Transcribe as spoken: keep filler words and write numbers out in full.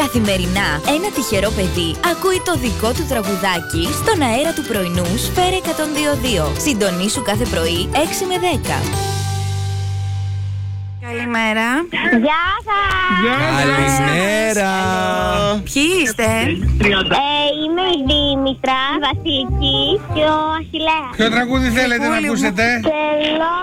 Καθημερινά, ένα τυχερό παιδί ακούει το δικό του τραγουδάκι στον αέρα του πρωινού Σφαίρα εκατόν δύο δύο. Συντονίσου κάθε πρωί έξι με δέκα. Καλημέρα. Γεια σας. Καλημέρα. Ποιοι είστε? Ε, είμαι η Δήμητρα, η Βασιλική και ο Αχιλλέας. Ποιο τραγούδι θέλετε να Γρηγούλη μου. ακούσετε? Θέλω